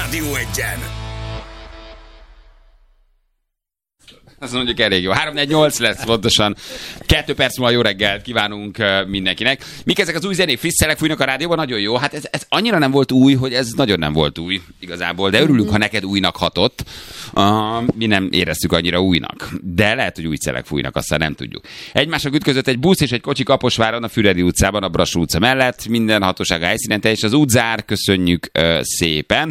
Rádió Egyen. Azt mondjuk elég jó. 3-4-8 lesz pontosan. 2 perc múlva jó reggelt kívánunk mindenkinek. Mik ezek az új zenék? Friss szelek fújnak a rádióban, nagyon jó. Hát ez annyira nem volt új, hogy ez nagyon nem volt új igazából, de örülünk, ha neked újnak hatott. Mi nem éreztük annyira újnak. De lehet, hogy új szelek fújnak, aztán nem tudjuk. Egymásnak ütközött egy busz és egy kocsi Kaposváron, a Füredi utcában, a Brassó utca mellett. Minden hatósága helyszínen teljes az út zár. Köszönjük szépen.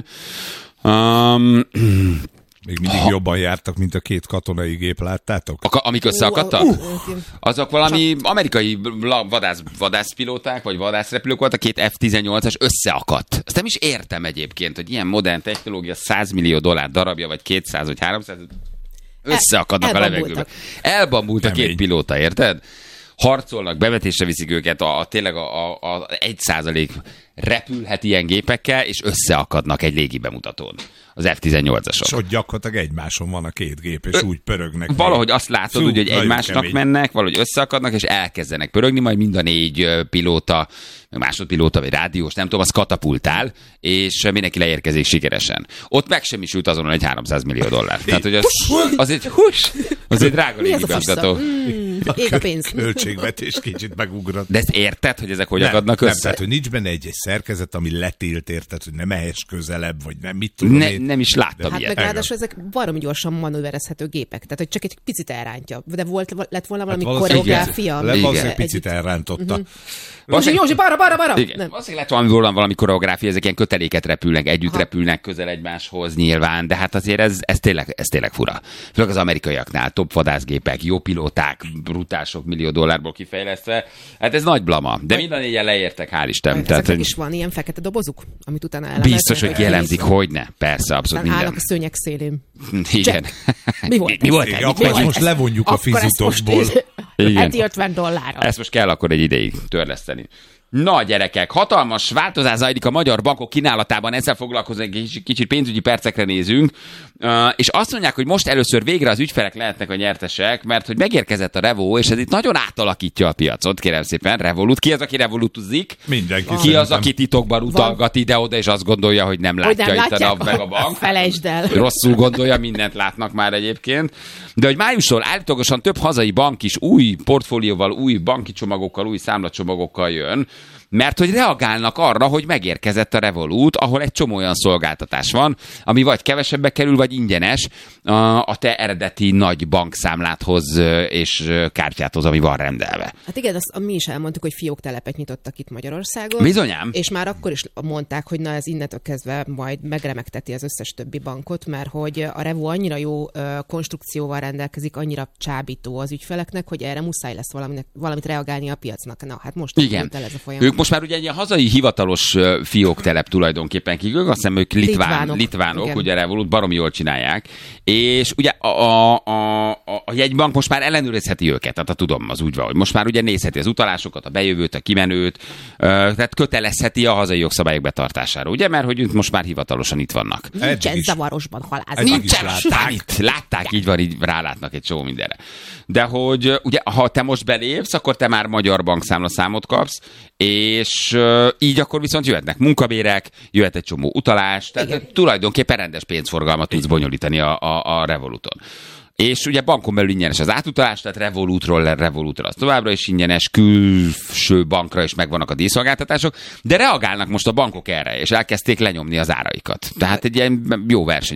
Még mindig jobban jártak, mint a 2 katonai gép, láttátok? Amik összeakadtak? Azok valami amerikai vadászpilóták, vagy vadászrepülők voltak, 2 F-18-as összeakadt. Azt nem is értem egyébként, hogy ilyen modern technológia $100 millió darabja, vagy 200 vagy 300, összeakadnak a levegőbe. Elbambult a 2 pilóta, érted? Harcolnak, bevetésre viszik őket, tényleg a 1% repülhet ilyen gépekkel, és összeakadnak egy légibemutatón. Az F-18-asok. És ott gyakorlatilag egymáson van a 2 gép, és úgy pörögnek. Valahogy azt látod, úgy, hogy egymásnak kemény mennek, valahogy összeakadnak, és elkezdenek pörögni, majd mind a 4 pilóta, meg másodpilóta, vagy rádiós, nem tudom, az katapultál, és mindenki leérkezik sikeresen. Ott megsemmisült azonnal egy $300 millió. Tehát, hogy az egy drága légibemutató. Ég a pénz. Költségvetés kicsit megugrott. De ezt érted, hogy ezek hogy akadnak össze? Nem, tehát, hogy nincs benne egy szerkezet, ami letilt, érted, hogy nem ehhez közelebb, vagy nem, mit tudom én. Nem is láttam hát ilyet. meg ráadásul ezek baromi gyorsan manőverezhető gépek, tehát hogy csak egy picit elrántja. De lett volna valami koreográfia. Valószínűleg picit elrántotta. Józsi, balra! Valószínűleg lett valami koreográfia, ezek ilyen köteléket repülnek, együtt repülnek közel egymáshoz nyilván, de hát azért ez tényleg fura. Főleg az amerikaiaknál top vadászgépek, jó pilóták, brutál sok millió dollárból kifejlesztve. Hát ez nagy blama. De mind a 4-en leértek, hál' Isten. Ezeknek is van ilyen fekete dobozuk, amit utána elemeznek. Biztos, hogy kielemzik, hogyne. Persze, abszolút minden. Állnak a szőnyeg szélén. Igen. Mi volt ez? Akkor most levonjuk a fizitokból. Heti $50. Ezt most kell akkor egy ideig törleszteni. Na gyerekek, hatalmas változás zajlik a magyar bankok kínálatában, ezzel foglalkozunk, egy kicsit pénzügyi percekre nézünk, és azt mondják, hogy most először végre az ügyfelek lehetnek a nyertesek, mert hogy megérkezett a Revo, és ez itt nagyon átalakítja a piacot, kérem szépen, Revolut. Ki az, aki revolutuzik? Mindenki. Ki az, aki titokban utalgat ide-oda, és azt gondolja, hogy nem látja itt a NAV meg a bank? Felejtsd el. Rosszul gondolja, mindent látnak már egyébként. De hogy májustól állítólagosan több hazai bank is új portfólióval, új banki csomagokkal, új számlacsomagokkal jön, mert hogy reagálnak arra, hogy megérkezett a Revolut, ahol egy csomó olyan szolgáltatás van, ami vagy kevesebbe kerül, vagy ingyenes a te eredeti nagy bankszámládhoz és kártyáthoz, ami van rendelve. Hát igen, azt mi is elmondtuk, hogy fióktelepet nyitottak itt Magyarországon. Bizonyám. És már akkor is mondták, hogy na ez innentől kezdve majd megremegteti az összes többi bankot, mert hogy a Revo annyira jó konstrukcióval rendelkezik, annyira csábító az ügyfeleknek, hogy erre muszáj lesz valamit reagálni a piacnak. Na, hát most igen. El ez a folyamat. Ők most már ugye egy ilyen hazai hivatalos fióktelep tulajdonképpen kívül, azt hiszem ők litvánok ugye Revolut baromi jól csinálják, és ugye a jegybank most már ellenőrizheti őket, tehát tudom, az úgy van, hogy most már ugye nézheti az utalásokat, a bejövőt, a kimenőt, tehát kötelezheti a hazai jogszabályok betartására, ugye, mert hogy most már hivatalosan itt vannak. Nincsen zavarosban halász. Nincsen, látták, így van, így rálátnak egy csomó mindenre. De hogy ugye, ha te most belépsz, akkor te már magyar bankszámlaszámot kapsz, és így akkor viszont jöhetnek munkabérek, jöhet egy csomó utalás, tehát tulajdonképpen rendes pénzforgalmat tudsz bonyolítani a Revoluton. És ugye bankon belül ingyenes az átutalás, tehát Revolutra az továbbra is ingyenes, külső bankra is megvannak a díjszolgáltatások, de reagálnak most a bankok erre, és elkezdték lenyomni az áraikat. Tehát egy ilyen jó verseny